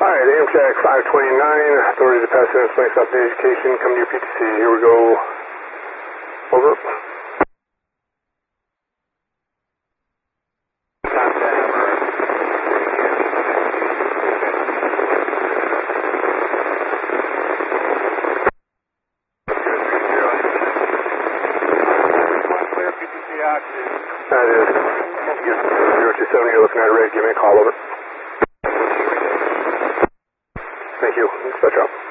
Alright, Amtrak 529, authority to pass in Flank South Education, come to your PTC. Here we go. Over. That is 027, you're looking at red, give me a call, over. Thank you, dispatch out.